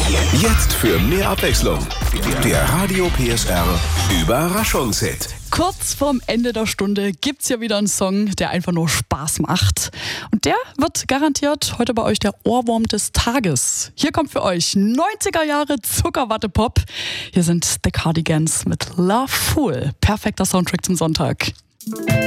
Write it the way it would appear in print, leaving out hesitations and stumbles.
Jetzt für mehr Abwechslung. Der Radio PSR Überraschungshit. Kurz vorm Ende der Stunde gibt's ja wieder einen Song, der einfach nur Spaß macht. Und der wird garantiert heute bei euch der Ohrwurm des Tages. Hier kommt für euch 90er Jahre Zuckerwatte-Pop. Hier sind The Cardigans mit Love Fool. Perfekter Soundtrack zum Sonntag.